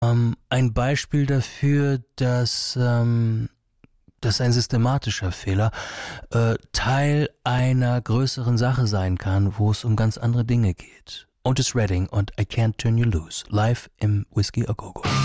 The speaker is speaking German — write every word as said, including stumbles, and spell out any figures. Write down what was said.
ähm, ein Beispiel dafür, dass, ähm, dass ein systematischer Fehler äh, Teil einer größeren Sache sein kann, wo es um ganz andere Dinge geht. Otis Redding und I Can't Turn You Loose, live im Whiskey A Go Go.